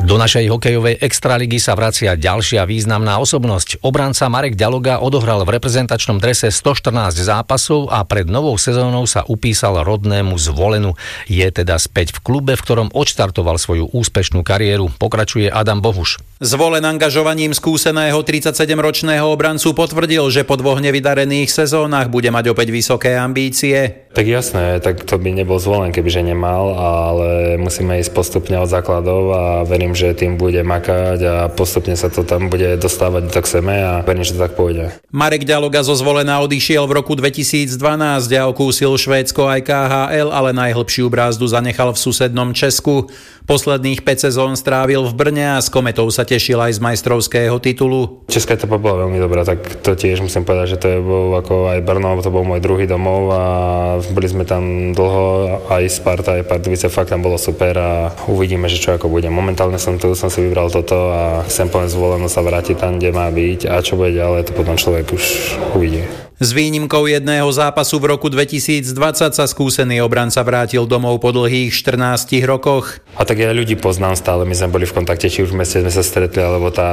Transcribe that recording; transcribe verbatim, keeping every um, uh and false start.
Do našej hokejovej extraligy sa vracia ďalšia významná osobnosť. Obranca Marek Ďaloga odohral v reprezentačnom drese stoštrnásť zápasov a pred novou sezónou sa upísal rodnému Zvolenu. Je teda späť v klube, v ktorom odštartoval svoju úspešnú kariéru. Pokračuje Adam Bohuš. Zvolen angažovaním skúseného tridsaťsedemročného obrancu potvrdil, že po dvoch nevydarených sezónach bude mať opäť vysoké ambície. Tak jasné, tak to by nebol Zvolen, kebyže nemal, ale musíme ísť postupne od základov a verím, že tým bude makať a postupne sa to tam bude dostávať do seme a verím, že to tak pôjde. Marek Ďaloga zo Zvolena odišiel v roku dvetisícdvanásť a okúsil Švédsko aj ká há el, ale najhlbšiu brázdu zanechal v susednom Česku. Posledných päť sezón strávil v Brne a s Kometou sa tešil aj z majstrovského titulu. Česká etapa bola veľmi dobrá, tak to tiež musím povedať, že to je bol ako aj Brno, to bol môj druhý domov a boli sme tam dlho, aj Sparta, aj Pardubice, fakt tam bolo super a uvidíme, že čo ako bude. Momentálne som tu, som si vybral toto a chcem povedať Zvoleno sa vrátiť tam, kde má byť a čo bude ďalej, to potom človek už uvidí. S výnimkou jedného zápasu v roku dvetisícdvadsať sa skúsený obranca vrátil domov po dlhých štrnástich rokoch. A tak ja ľudí poznám stále, my sme boli v kontakte, či už v meste sme sa stretli, alebo tá